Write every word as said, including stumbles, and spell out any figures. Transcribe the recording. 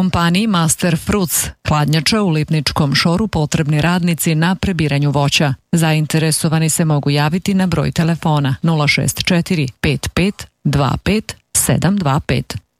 Kompaniji Master Fruits hladnjača u Lipničkom šoru potrebni radnici na prebiranju voća. Zainteresovani se mogu javiti na broj telefona nula šest četiri pet pet dva pet sedam dva pet.